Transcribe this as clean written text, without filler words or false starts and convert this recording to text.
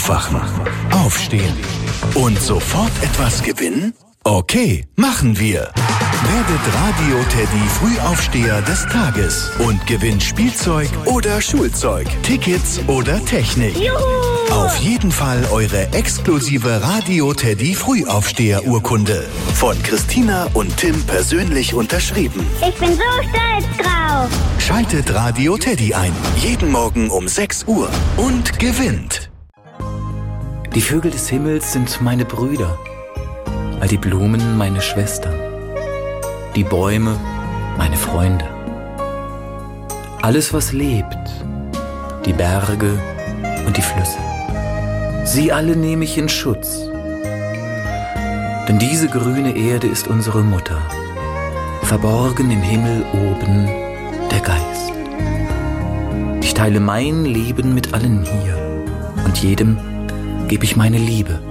Aufwachen, aufstehen und sofort etwas gewinnen? Okay, machen wir. Werdet Radio Teddy Frühaufsteher des Tages und gewinnt Spielzeug oder Schulzeug, Tickets oder Technik. Juhu! Auf jeden Fall eure exklusive Radio Teddy Frühaufsteher-Urkunde. Von Christina und Tim persönlich unterschrieben. Ich bin so stolz drauf. Schaltet Radio Teddy ein. Jeden Morgen um 6 Uhr. Und gewinnt. Die Vögel des Himmels sind meine Brüder. All die Blumen meine Schwestern. Die Bäume meine Freunde. Alles, was lebt. Die Berge und die Flüsse. Sie alle nehme ich in Schutz. Denn diese grüne Erde ist unsere Mutter. Verborgen im Himmel oben der Geist. Ich teile mein Leben mit allen hier. Und jedem gebe ich meine Liebe.